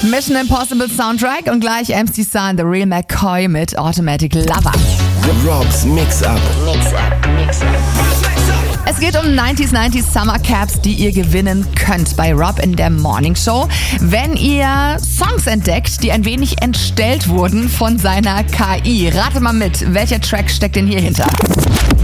Mission Impossible Soundtrack und gleich MC Star und The Real McCoy mit Automatic Lover. Rob's Mix-Up. Es geht um 90s Summer Caps, die ihr gewinnen könnt bei Rob in der Morning Show. Wenn ihr Songs entdeckt, die ein wenig entstellt wurden von seiner KI. Ratet mal mit, welcher Track steckt denn hier hinter?